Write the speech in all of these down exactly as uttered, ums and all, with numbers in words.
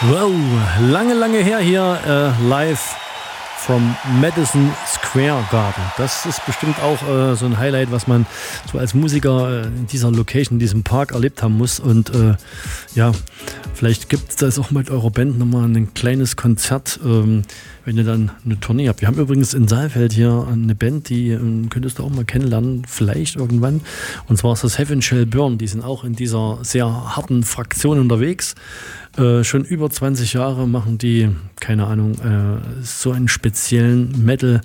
Wow, lange, lange her hier äh, live from Madison Square Garden. Das ist bestimmt auch äh, so ein Highlight, was man so als Musiker äh, in dieser Location, in diesem Park erlebt haben muss. Und äh, ja, vielleicht gibt es das auch mit eurer Band nochmal ein kleines Konzert, ähm, wenn ihr dann eine Tournee habt. Wir haben übrigens in Saalfeld hier eine Band, die äh, könntest du auch mal kennenlernen, vielleicht irgendwann. Und zwar ist das Heaven Shall Burn. Die sind auch in dieser sehr harten Fraktion unterwegs. Äh, schon über zwanzig Jahre machen die, keine Ahnung, äh, so einen speziellen Metal.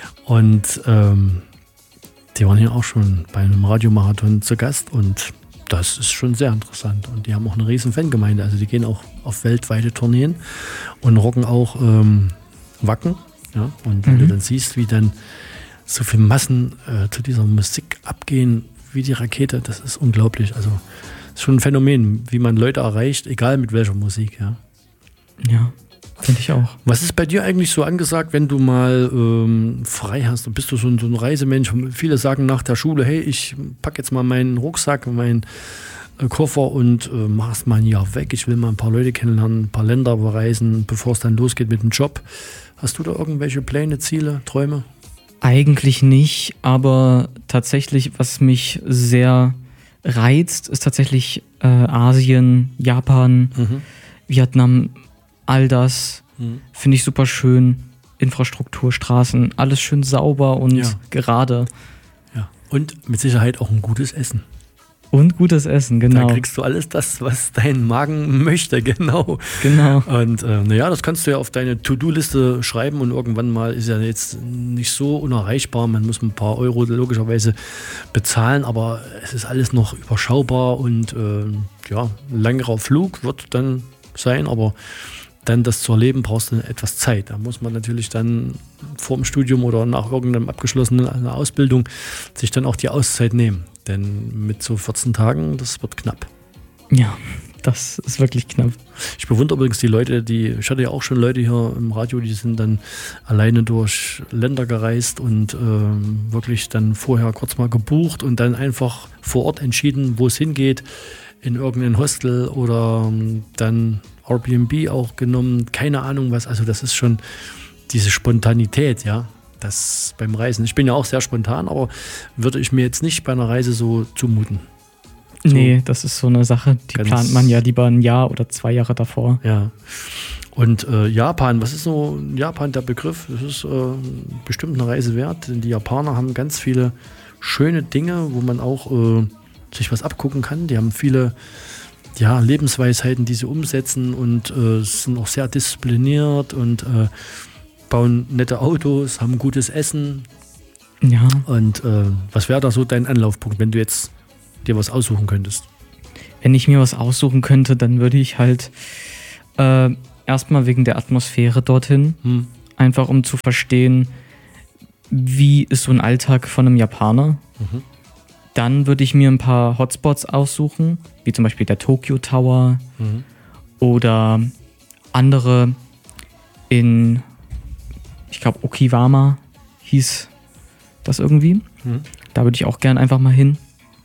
Und ähm, die waren hier auch schon bei einem Radiomarathon zu Gast. Und das ist schon sehr interessant. Und die haben auch eine riesen Fangemeinde. Also die gehen auch auf weltweite Tourneen und rocken auch ähm, Wacken. Ja? Und wenn mhm. du dann siehst, wie dann so viele Massen äh, zu dieser Musik abgehen, wie die Rakete, das ist unglaublich. Also das ist schon ein Phänomen, wie man Leute erreicht, egal mit welcher Musik. Ja, ja, finde ich auch. Was ist bei dir eigentlich so angesagt, wenn du mal ähm, frei hast? Bist du so ein, so ein Reisemensch? Viele sagen nach der Schule, hey, ich packe jetzt mal meinen Rucksack, meinen äh, Koffer und äh, mach es mal ein Jahr weg. Ich will mal ein paar Leute kennenlernen, ein paar Länder bereisen, bevor es dann losgeht mit dem Job. Hast du da irgendwelche Pläne, Ziele, Träume? Eigentlich nicht, aber tatsächlich, was mich sehr reizt, ist tatsächlich äh, Asien, Japan, mhm. Vietnam, all das mhm. finde ich super schön. Infrastruktur, Straßen, alles schön sauber und ja. gerade. Ja. Und mit Sicherheit auch ein gutes Essen. Und gutes Essen, genau. Da kriegst du alles das, was dein Magen möchte, genau. Genau. Und äh, naja, das kannst du ja auf deine To-Do-Liste schreiben und irgendwann mal ist ja jetzt nicht so unerreichbar. Man muss ein paar Euro logischerweise bezahlen, aber es ist alles noch überschaubar und äh, ja, ein längerer Flug wird dann sein, aber dann das zu erleben, brauchst du etwas Zeit. Da muss man natürlich dann vor dem Studium oder nach irgendeinem abgeschlossenen einer Ausbildung sich dann auch die Auszeit nehmen. Denn mit so vierzehn Tagen, das wird knapp. Ja, das ist wirklich knapp. Ich bewundere übrigens die Leute, die, ich hatte ja auch schon Leute hier im Radio, die sind dann alleine durch Länder gereist und äh, wirklich dann vorher kurz mal gebucht und dann einfach vor Ort entschieden, wo es hingeht, in irgendein Hostel oder ähm, dann Airbnb auch genommen, keine Ahnung was, also das ist schon diese Spontanität, ja. Das beim Reisen. Ich bin ja auch sehr spontan, aber würde ich mir jetzt nicht bei einer Reise so zumuten. So nee, das ist so eine Sache, die plant man ja lieber ein Jahr oder zwei Jahre davor. Ja. Und äh, Japan, was ist so Japan der Begriff? Das ist äh, bestimmt eine Reise wert, denn die Japaner haben ganz viele schöne Dinge, wo man auch äh, sich was abgucken kann. Die haben viele ja, Lebensweisheiten, die sie umsetzen und äh, sind auch sehr diszipliniert und äh, bauen nette Autos, haben gutes Essen. Ja. Und äh, was wäre da so dein Anlaufpunkt, wenn du jetzt dir was aussuchen könntest? Wenn ich mir was aussuchen könnte, dann würde ich halt äh, erstmal wegen der Atmosphäre dorthin, hm. einfach um zu verstehen, wie ist so ein Alltag von einem Japaner. Mhm. Dann würde ich mir ein paar Hotspots aussuchen, wie zum Beispiel der Tokyo Tower mhm. oder andere in ich glaube, Okinawa hieß das irgendwie. Mhm. Da würde ich auch gern einfach mal hin.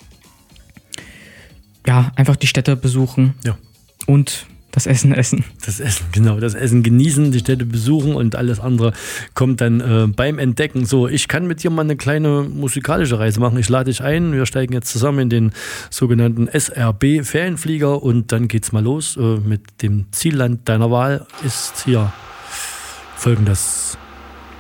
Ja, einfach die Städte besuchen. Ja. Und das Essen essen. Das Essen, genau. Das Essen genießen, die Städte besuchen und alles andere kommt dann äh, beim Entdecken. So, ich kann mit dir mal eine kleine musikalische Reise machen. Ich lade dich ein. Wir steigen jetzt zusammen in den sogenannten S R B-Ferienflieger und dann geht's mal los äh, mit dem Zielland deiner Wahl. Ist hier folgendes.